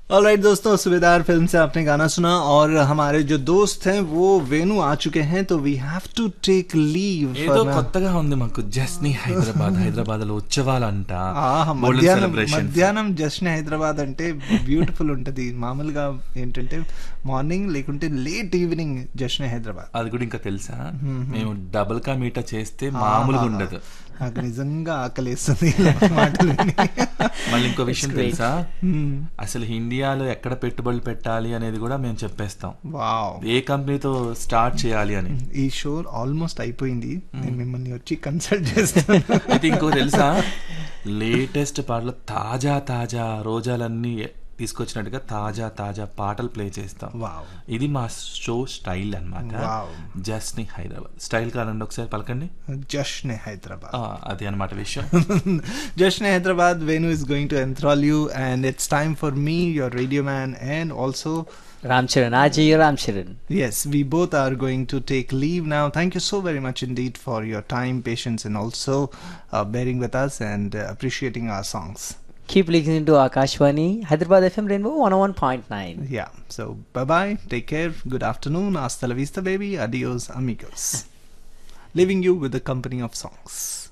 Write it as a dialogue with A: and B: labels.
A: Alright दोस्तों, सूबेदार film से आपने गाना सुना और हमारे जो दोस्त हैं वो वेनु आ चुके हैं, तो we have to take leave.
B: ఏదో కొత్తగా ఉంది మాకు. జస్ని హైదరాబాద్ లో ఉత్సవాలంట,
A: మధ్యాహ్నం జశ్న్ హైదరాబాద్ అంటే బ్యూటిఫుల్ ఉంటది. మామూలుగా ఏంటంటే మార్నింగ్ లేకుంటే లేట్ ఈవినింగ్ జశ్న్ హైదరాబాద్.
B: అది కూడా ఇంకా తెలుసా, మేము డబుల్ కా మీటా చేస్తే మామూలుగా ఉండదు.
A: నాకు నిజంగా ఆకలేస్తుంది మాటలు.
B: మళ్ళీ ఇంకో విషయం తెలుసా, అసలు ఇండియాలో ఎక్కడ పెట్టుబడులు పెట్టాలి అనేది కూడా మేము చెప్పేస్తాం. ఏ కంపెనీతో స్టార్ట్ చేయాలి అని.
A: ఈ షో ఆల్మోస్ట్ అయిపోయింది, నేను మిమ్మల్ని వచ్చి కన్సల్ట్ చేస్తాను.
B: అయితే ఇంకో తెలుసా, లేటెస్ట్ పాటలు తాజా తాజా రోజాలన్నీ తీసుకొచ్చినట్టుగా తాజా తాజా పాటలు ప్లే చేస్తాం. ఇది మా షో స్టైల్ అన్నమాట. జస్ని హైదరాబాద్ స్టైల్ కాదండి, ఒకసారి పలకండి.
A: జశ్న్ హైదరాబాద్,
B: అది అన్నమాట విషయం.
A: జశ్న్ Hyderabad. Venu is going to enthrall you and it's time for me, your radio man, and also
C: Ram Charan, Ajay Ram Charan.
A: Yes, we both are going to take leave now. Thank you so very much indeed for your time, patience, and also bearing with us and appreciating our songs.
C: Keep listening to Akashwani, Hyderabad FM Rainbow 101.9.
A: Yeah, so bye-bye, take care, good afternoon, hasta la vista baby, adios amigos. Leaving you with the company of songs.